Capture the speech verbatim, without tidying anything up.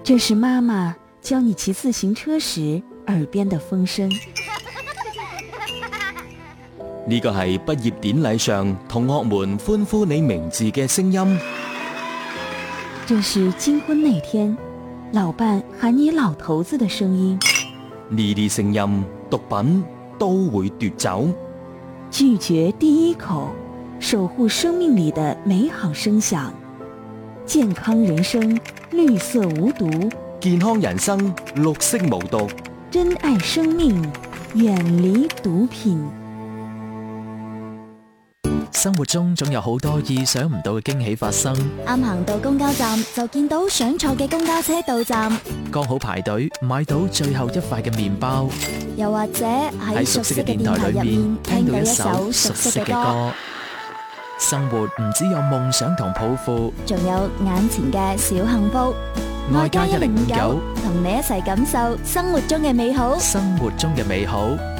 这是媽媽教你騎自行車時耳邊的風聲。 呢個係畢業典禮上同學們歡呼你名字嘅聲音。 這是金婚那天老伴喊你老頭子的聲音。 呢啲聲音毒品都會奪走。 拒絕第一口，守護生命裡的美好聲響。健康人生，綠色無毒。 健康人生，綠色無毒。 珍愛生命，遠離毒品。 生活中總有好多意想唔到嘅驚喜發生。 啱行到公交站就見到想坐嘅公交車到站， 剛好排隊買到最後一塊嘅麵包， 又或者喺熟悉嘅電台入面聽到一首熟悉嘅歌。 生活唔只有夢想同抱負， 仲有眼前嘅小幸福。 愛加一零五九， 同你一齊感受生活中嘅美好。 生活中嘅美好。